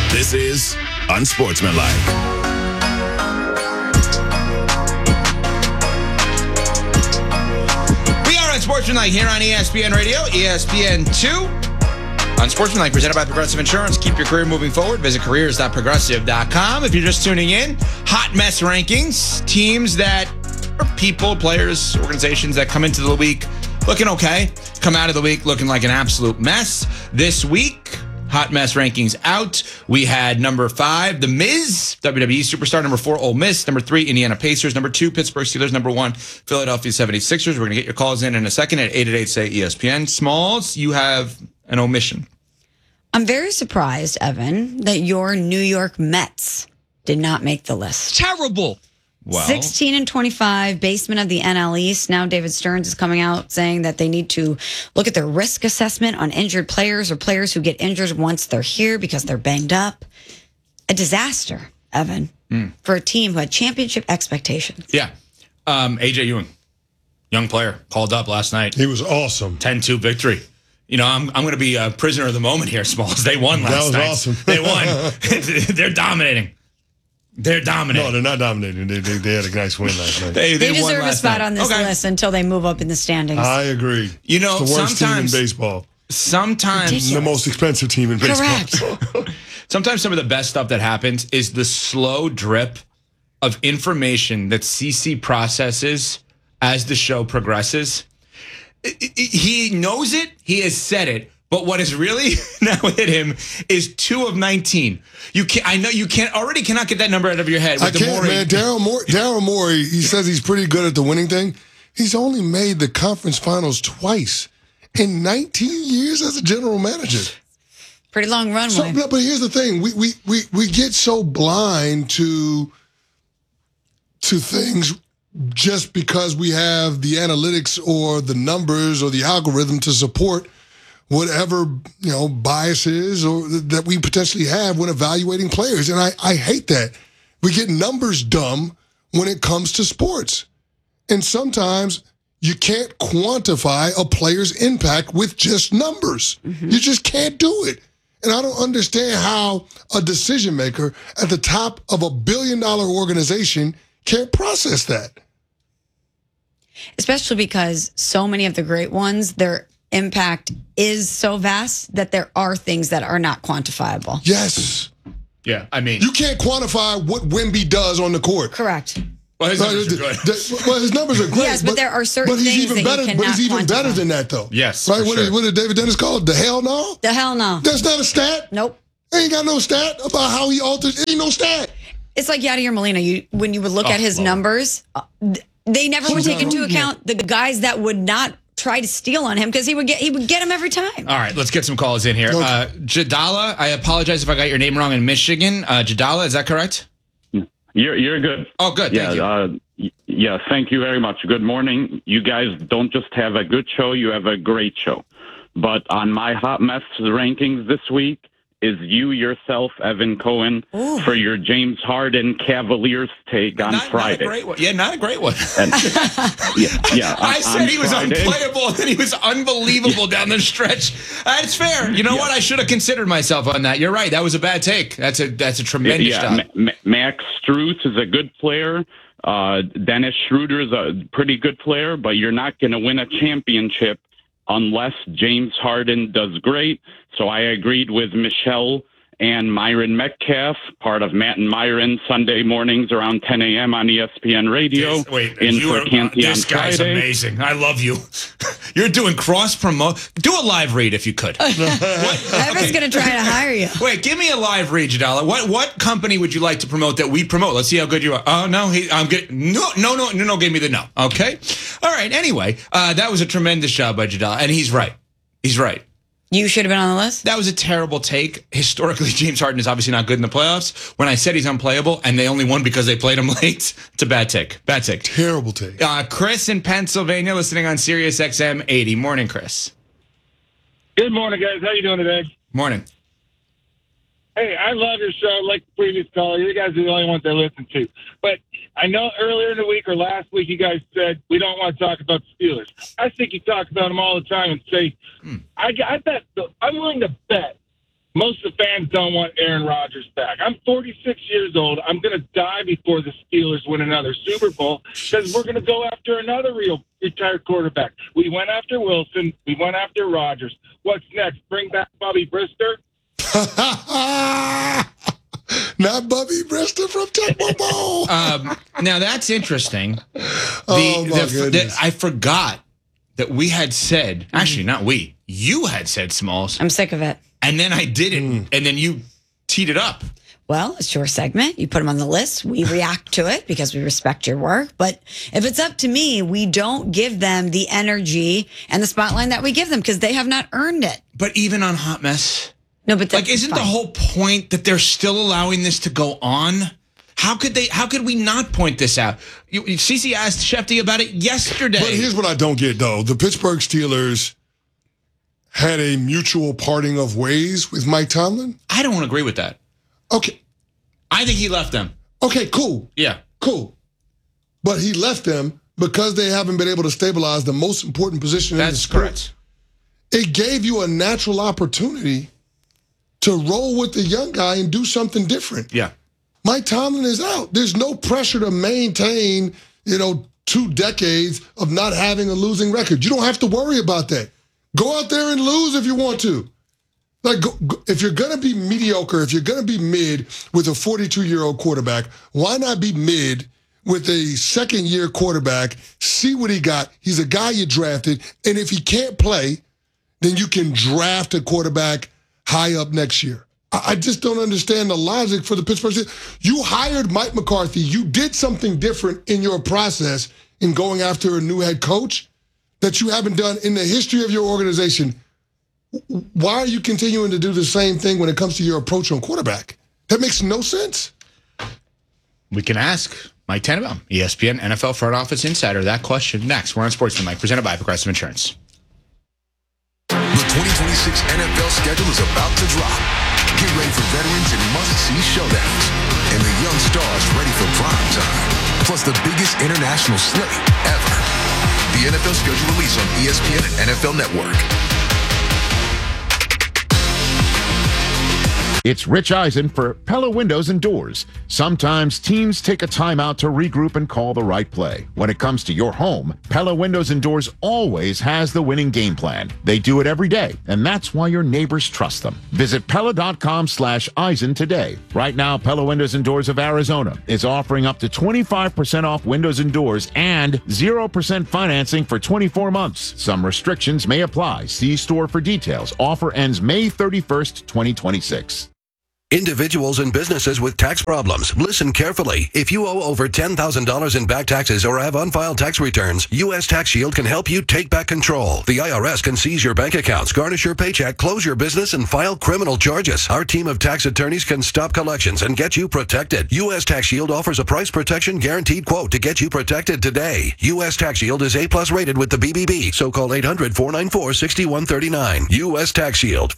This is Unsportsmanlike. We are Unsportsmanlike here on ESPN Radio, ESPN2. Unsportsmanlike presented by Progressive Insurance. Keep your career moving forward. Visit careers.progressive.com. If you're just tuning in, hot mess rankings, teams that are people, players, organizations that come into the week looking okay, come out of the week looking like an absolute mess. This week, hot mess rankings out. We had number 5, The Miz, WWE superstar. Number 4, Ole Miss. Number 3, Indiana Pacers. Number 2, Pittsburgh Steelers. Number 1, Philadelphia 76ers. We're going to get your calls in a second at 888-SAY-ESPN. Smalls, you have an omission. I'm very surprised, Evan, that your New York Mets did not make the list. Terrible. Well, 16-25, basement of the NL East. Now David Stearns is coming out saying that they need to look at their risk assessment on injured players or players who get injured once they're here because they're banged up. A disaster, Evan, for a team who had championship expectations. yeah. AJ Ewing, young player, called up last night. He was awesome. 10-2 victory. You know, I'm going to be a prisoner of the moment here, Smalls. They won last night. That was awesome. They won. They're dominating. They're dominating. No, they're not dominating. They had a nice win last night. They They won deserve a last spot night. on this list until they move up in the standings. I agree. You know, it's the worst sometimes- team in baseball. Sometimes, Ridiculous. The most expensive team in baseball. Correct. sometimes some of the best stuff that happens is the slow drip of information that CC processes as the show progresses. He knows it. He has said it. But what has really now hit him is 2 of 19. You can't. I know you cannot get that number out of your head. I can't, man. Daryl Morey, he says he's pretty good at the winning thing. He's only made the conference finals twice in 19 years as a general manager. Pretty long runway. So, but here's the thing: we get so blind to things just because we have the analytics or the numbers or the algorithm to support whatever biases or that we potentially have when evaluating players. And I hate that. We get numbers dumb when it comes to sports. And sometimes you can't quantify a player's impact with just numbers. You just can't do it. And I don't understand how a decision maker at the top of $1 billion organization can't process that. Especially because so many of the great ones, their impact is so vast that there are things that are not quantifiable. Yes. Yeah, I mean, You can't quantify what Wemby does on the court. Correct. well, his numbers are good. Well, his numbers are great. Yes, but there are certain he's things even that you better, cannot But he's even better quantify. than that, though. Yes, Right? for What sure. did David Dennis call it? The hell no? The hell no. That's not a stat. Nope. Ain't got no stat about how he altered. Ain't no stat. It's like Yadier Molina. When you would look at his Lord. numbers, they never would take into account the guys that would not try to steal on him because he would get him every time. All right, let's get some calls in here. Jadala, I apologize if I got your name wrong in Michigan. Jadala, is that correct? You're good. Oh, good. Thank you. Yeah, thank you very much. Good morning. You guys don't just have a good show, you have a great show. But on my hot mess rankings this week is you yourself, Evan Cohen, for your James Harden Cavaliers take on Friday. Not a great one. Yeah, not a great one. And, yeah, I said he was Friday. unplayable, and then he was unbelievable down the stretch. That's fair. You know what? I should have considered myself on that. You're right. That was a bad take. That's a tremendous job. Max Strus is a good player. Dennis Schroeder is a pretty good player, but you're not going to win a championship unless James Harden does great. So I agreed with Michelle and Myron Metcalf, part of Matt and Myron, Sunday mornings around 10 a.m. on ESPN Radio. This guy's amazing. I love you. You're doing cross-promote. Do a live read if you could. Evan's going to try to hire you. Wait, give me a live read, Jadala. What company would you like to promote that we promote? Let's see how good you are. Oh, no, I'm good. No, give me the no. Okay? All right, anyway, that was a tremendous job by Jadala, and he's right. He's right. You should have been on the list? That was a terrible take. Historically, James Harden is obviously not good in the playoffs. When I said he's unplayable and they only won because they played him late, it's a bad take. Bad take. Terrible take. Chris in Pennsylvania listening on Sirius XM 80. Morning, Chris. Good morning, guys. How you doing today? Morning. Hey, I love your show. Like the previous caller, you guys are the only ones I listen to. But I know earlier in the week or last week, you guys said we don't want to talk about the Steelers. I think you talk about them all the time and say, I bet I'm willing to bet Most of the fans don't want Aaron Rodgers back. I'm 46 years old. I'm going to die before the Steelers win another Super Bowl because we're going to go after another real retired quarterback. We went after Wilson. We went after Rodgers. What's next? Bring back Bubby Brister? Not Bubby Brister from Temple Bowl. Now, that's interesting. Goodness. I forgot that we had said, actually, not we, you had said, Smalls. I'm sick of it. And then I did it, and then you teed it up. Well, it's your segment. You put them on the list. We react to it because we respect your work. But if it's up to me, we don't give them the energy and the spotlight that we give them because they have not earned it. But even on Hot Mess, No, but that's isn't fine. the whole point that they're still allowing this to go on? How could we not point this out? Cece asked Shefty about it yesterday. But here's what I don't get, though. The Pittsburgh Steelers had a mutual parting of ways with Mike Tomlin. I don't agree with that. Okay. I think he left them. Okay, cool. Yeah. Cool. But he left them because they haven't been able to stabilize the most important position in the That's sport. correct. It gave you a natural opportunity to roll with the young guy and do something different. Yeah. Mike Tomlin is out. There's no pressure to maintain, 2 decades of not having a losing record. You don't have to worry about that. Go out there and lose if you want to. If you're going to be mediocre, if you're going to be mid with a 42-year-old quarterback, why not be mid with a second-year quarterback? See what he got. He's a guy you drafted. And if he can't play, then you can draft a quarterback high up next year. I just don't understand the logic for the Pittsburgh Steelers. You hired Mike McCarthy. You did something different in your process in going after a new head coach that you haven't done in the history of your organization. Why are you continuing to do the same thing when it comes to your approach on quarterback? That makes no sense. We can ask Mike Tannenbaum, ESPN NFL front office insider, that question next. We're on Sportsman Mike, presented by Progressive Insurance. The 2026 NFL schedule is about to drop. Get ready for veterans and must-see showdowns, and the young stars ready for prime time. Plus the biggest international slate ever. The NFL schedule release on ESPN and NFL Network. It's Rich Eisen for Pella Windows and Doors. Sometimes teams take a timeout to regroup and call the right play. When it comes to your home, Pella Windows and Doors always has the winning game plan. They do it every day, and that's why your neighbors trust them. Visit Pella.com/Eisen today. Right now, Pella Windows and Doors of Arizona is offering up to 25% off windows and doors and 0% financing for 24 months. Some restrictions may apply. See store for details. Offer ends May 31st, 2026. Individuals and businesses with tax problems, listen carefully. If you owe over $10,000 in back taxes or have unfiled tax returns, U.S. Tax Shield can help you take back control. The IRS can seize your bank accounts, garnish your paycheck, close your business, and file criminal charges. Our team of tax attorneys can stop collections and get you protected. U.S. Tax Shield offers a price protection guaranteed quote to get you protected today. U.S. Tax Shield is A+ rated with the BBB, so call 800-494-6139. U.S. Tax Shield,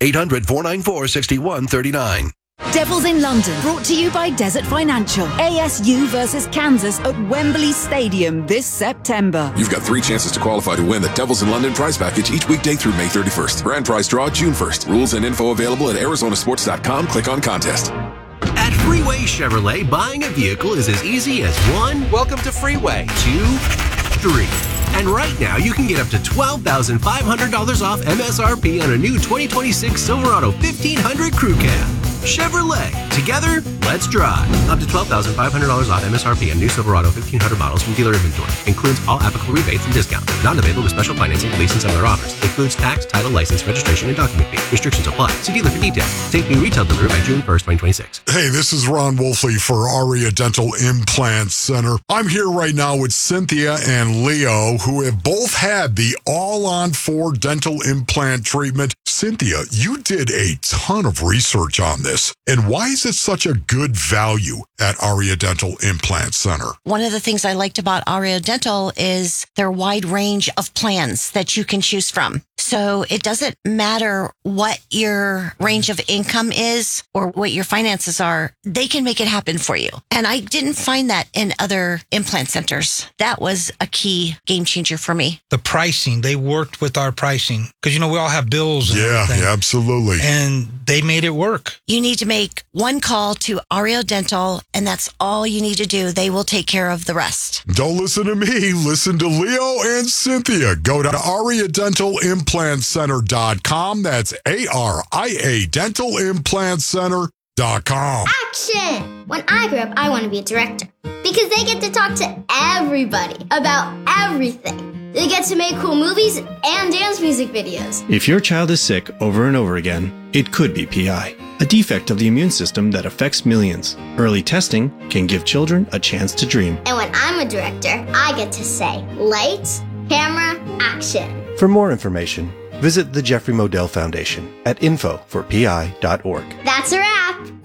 800-494-6139. Devils in London, brought to you by Desert Financial. ASU versus Kansas at Wembley Stadium this September. You've got 3 chances to qualify to win the Devils in London prize package each weekday through May 31st. Grand prize draw June 1st. Rules and info available at arizonasports.com. Click on contest. At Freeway Chevrolet, buying a vehicle is as easy as 1. Welcome to Freeway. 2, 3. And right now, you can get up to $12,500 off MSRP on a new 2026 Silverado 1500 Crew Cab. Chevrolet. Together, let's drive. Up to $12,500 off MSRP on new Silverado 1500 models from dealer inventory. Includes all applicable rebates and discounts. Not available with special financing, lease, and similar offers. Includes tax, title, license, registration, and document fee. Restrictions apply. See dealer for details. Take new retail delivery by June 1st, 2026. Hey, this is Ron Wolfley for Aria Dental Implant Center. I'm here right now with Cynthia and Leo, who have both had the all-on-4 dental implant treatment. Cynthia, you did a ton of research on this. And why is it such a good value at Aria Dental Implant Center? One of the things I liked about Aria Dental is their wide range of plans that you can choose from. So it doesn't matter what your range of income is or what your finances are, they can make it happen for you. And I didn't find that in other implant centers. That was a key game changer for me. The pricing, they worked with our pricing because, we all have bills. And everything. Yeah, absolutely. And they made it work. You need to make one call to Ario Dental, and that's all you need to do. They will take care of the rest. Don't listen to me. Listen to Leo and Cynthia. Go to AriaDentalImplantCenter.com. That's ARIA DentalImplantCenter.com. Action! When I grow up, I want to be a director because they get to talk to everybody about everything. They get to make cool movies and dance music videos. If your child is sick over and over again, it could be PI, a defect of the immune system that affects millions. Early testing can give children a chance to dream. And when I'm a director, I get to say, lights, camera, action. For more information, visit the Jeffrey Modell Foundation at info4pi.org. That's a wrap.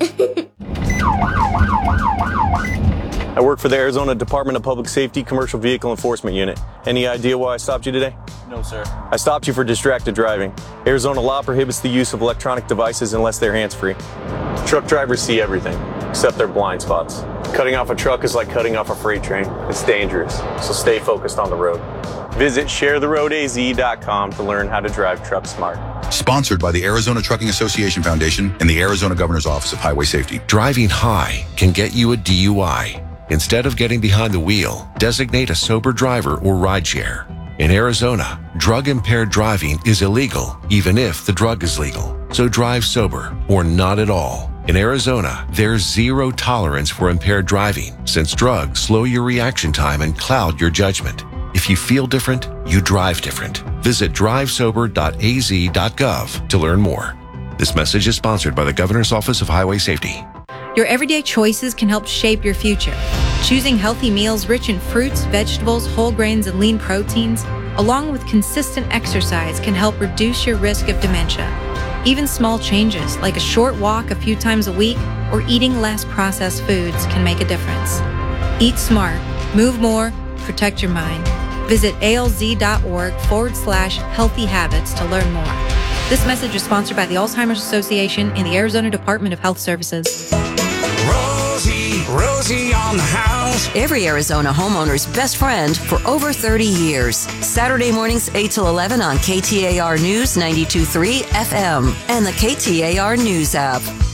I work for the Arizona Department of Public Safety Commercial Vehicle Enforcement Unit. Any idea why I stopped you today? No, sir. I stopped you for distracted driving. Arizona law prohibits the use of electronic devices unless they're hands-free. Truck drivers see everything, except their blind spots. Cutting off a truck is like cutting off a freight train. It's dangerous, so stay focused on the road. Visit sharetheroadaz.com to learn how to drive truck smart. Sponsored by the Arizona Trucking Association Foundation and the Arizona Governor's Office of Highway Safety. Driving high can get you a DUI. Instead of getting behind the wheel, designate a sober driver or rideshare. In Arizona, drug-impaired driving is illegal, even if the drug is legal. So drive sober or not at all. In Arizona, there's zero tolerance for impaired driving, since drugs slow your reaction time and cloud your judgment. If you feel different, you drive different. Visit drivesober.az.gov to learn more. This message is sponsored by the Governor's Office of Highway Safety. Your everyday choices can help shape your future. Choosing healthy meals rich in fruits, vegetables, whole grains, and lean proteins, along with consistent exercise, can help reduce your risk of dementia. Even small changes, like a short walk a few times a week or eating less processed foods, can make a difference. Eat smart, move more, protect your mind. Visit alz.org/healthy habits to learn more. This message is sponsored by the Alzheimer's Association and the Arizona Department of Health Services. Rosie on the house. Every Arizona homeowner's best friend for over 30 years. Saturday mornings 8 till 11 on KTAR News 92.3 FM and the KTAR News app.